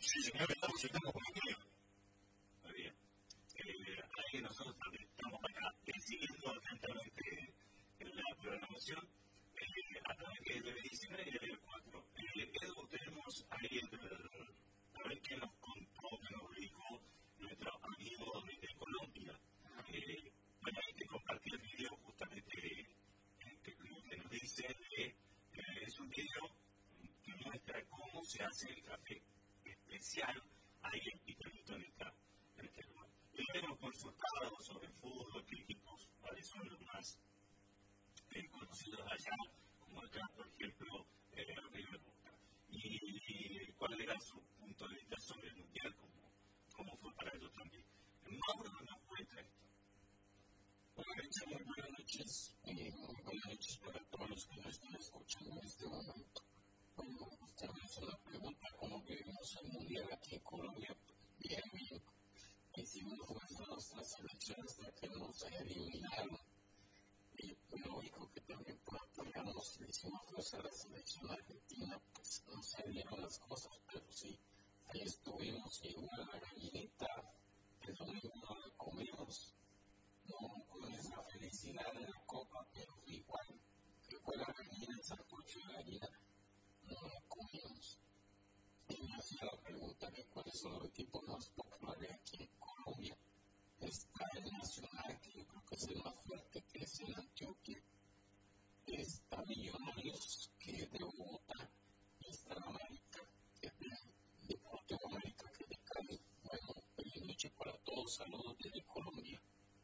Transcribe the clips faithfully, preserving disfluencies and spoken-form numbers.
Sí, señor, estamos, estamos con el muy bien. Eh, ahí nosotros también estamos acá decidiendo atentamente la programación eh, a través del D V D diecinueve y el D V D cuatro. Eh, Edu, tenemos ahí el, a ver qué nos contó, qué nos dijo nuestro amigo de, de Colombia. Eh, bueno, ahí te compartí el video justamente eh, que, que nos dice que eh, es un video que muestra cómo se hace el café especial ahí en Pitalito en esta, en este lugar. Y hemos consultado sobre fútbol, qué equipos, cuáles son los más eh, conocidos allá, como acá, por ejemplo, eh, River Boca. Y cuál era su punto de vista sobre el Mundial, cómo, cómo fue para ellos también. Mauro nos cuenta esto. Hola, Richard, muy buenas noches. Eh, muy buenas noches para todos los que nos están escuchando en este momento. Bueno, usted me hizo la pregunta, ¿cómo vivimos el Mundial aquí en Colombia? Bien, bien. Hicimos fuerza a nuestra selección hasta que nos eliminaron. Y lógico que también por apoyarnos, le hicimos fuerza a la selección argentina, pues no se dieron las cosas, pero sí, ahí estuvimos. Y bueno, la gallinita, el domingo no la comimos. No con esa felicidad de la copa, pero igual que fue la gallina, el sancocho de gallina, no la comimos. Y me hacía la pregunta de cuáles son los equipos más populares aquí en Colombia. Está el Nacional, que yo creo que es el más fuerte, que es el Antioquia. Está Millonarios, que es de Bogotá. Y está la América, que es de Deportivo América, que es de Cali. Bueno, feliz noche para todos. Saludos desde Colombia.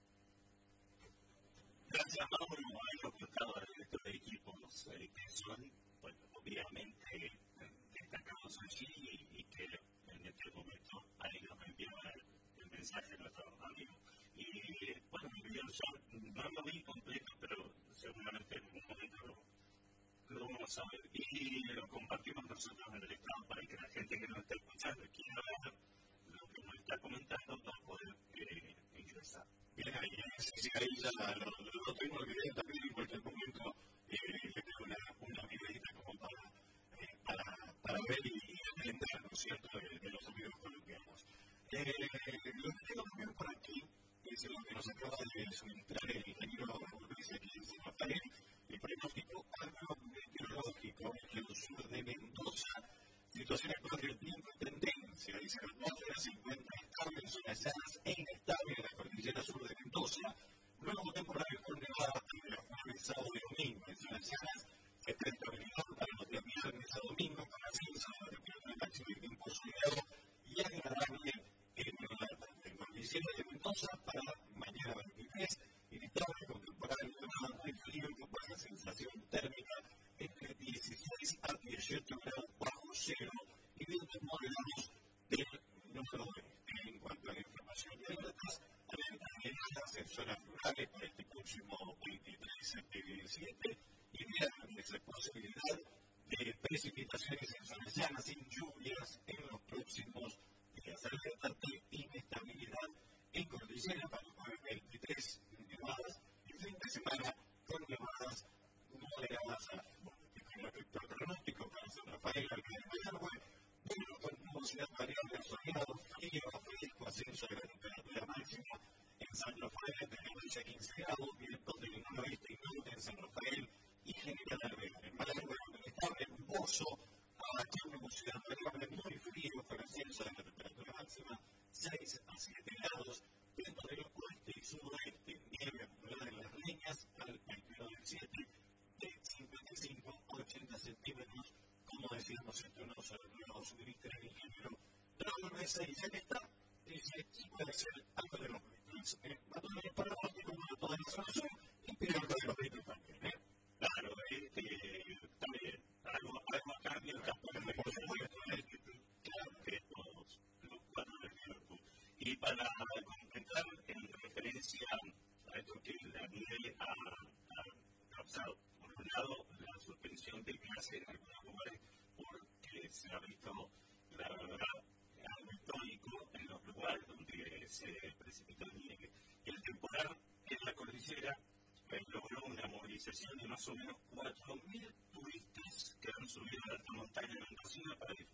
Gracias, Mauro. Ahí lo contaba de estos equipos eh, que son, bueno, obviamente eh, destacados allí y, y que en este momento ahí nos enviaba el, el mensaje de nuestro amigo. Y bueno, el video yo no lo vi completo, pero seguramente en algún momento lo, lo vamos a ver. Y lo compartimos nosotros en el estado para que la gente que nos está escuchando y quiera ver lo que nos está comentando va a poder eh, ingresar. Bien, ahí, sí, ahí ya lo, lo, lo tengo el video también en cualquier momento. Eh, le tengo una, una videita como para, eh, para, para ver y, y aprender, ¿no es cierto?, de, de los amigos colombianos. Eh, lo que tengo también por aquí es lo que nos acaba de suministrar el ingeniero Luis aquí en San Rafael, el pronóstico agrometeorológico en el sur de Mendoza. Situación actual del tiempo y tendencia. Dice que la atmósfera se encuentra estable en zonas llanas e inestable en la cordillera sur de Mendoza. Luego temporales con nevadas entre los jueves, sábado y domingo. En zonas llanas se está estabilidad para los días viernes a domingo con ascenso de la temperatura máxima y tiempo soleado y agradable en la tarde. En cordillera de Mendoza para mañana veintitrés, inestable con temporales nevadas muy frío con baja sensación térmica entre dieciséis a dieciocho grados bajo cero y vientos moderados del noroeste. En cuanto a la información de alertas, alertas heladas en zonas rurales para este próximo veintitrés de diecisiete y viernes de posibilidad de precipitaciones en zonas llanas sin lluvias en los próximos días. Alertas de inestabilidad en cordillera para el jueves veintitrés, nevadas y fin de semana con nevadas moderadas a con respecto al pronóstico para San Rafael, al de Malargüe, bueno, con nubosidad variable soleado, frío a fresco, ascenso de la temperatura máxima en San Rafael de once a quince grados, vientos del noroeste y norte en San Rafael y General Alvear. En Malargüe, estable, nuboso, con nubosidad variable, muy frío, con ascenso de la temperatura máxima seis a siete grados, vientos del oeste y sudoeste, nieve acumulada en las leñas al veintiuno del siete, de cincuenta y cinco a ochenta centímetros, como decíamos, esto nos lo suministra el ingeniero Raúl Mesa y ya que está, dice, si puede ser algo de los metros. Eh, va a tener para abajo como toda la zona sur y pide algo de los metros también, ¿eh? Claro, este, también, algo, algo cambia el campo de por supuesto, claro que todos los cuatro de Liverpool. Y para completar en referencia a esto que la nieve ha, ha causado, por un lado, la suspensión de clases en algunos lugares, porque se ha visto, la verdad, algo histórico en los lugares donde se precipitó nieve. El temporal en la cordillera eh, logró una movilización de más o menos cuatro mil turistas que han subido a la alta montaña mendocina para disfrutar